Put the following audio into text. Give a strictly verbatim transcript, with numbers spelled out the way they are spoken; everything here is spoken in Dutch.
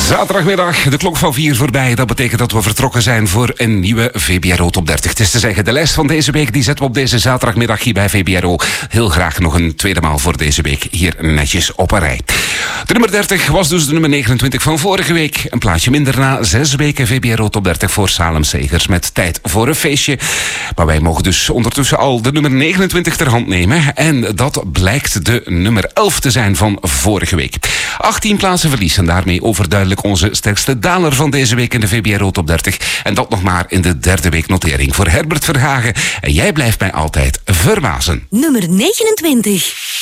Zaterdagmiddag, de klok van vier voorbij. Dat betekent dat we vertrokken zijn voor een nieuwe V B R O Top dertig. Het is te zeggen, de lijst van deze week die zetten we op deze zaterdagmiddag hier bij V B R O. Heel graag nog een tweede maal voor deze week hier netjes op een rij. De nummer dertig was dus de nummer negenentwintig van vorige week. Een plaatje minder na zes weken V B R O Top dertig voor Salem Segers met Tijd voor een feestje. Maar wij mogen dus ondertussen al de nummer negenentwintig ter hand nemen. En dat blijkt de nummer elf te zijn van vorige week. achttien plaatsen verlies en daarmee overduidelijk onze sterkste daler van deze week in de V B R O Top dertig. En dat nog maar in de derde week notering voor Herbert Verhagen. En jij blijft mij altijd verbazen. Nummer negenentwintig.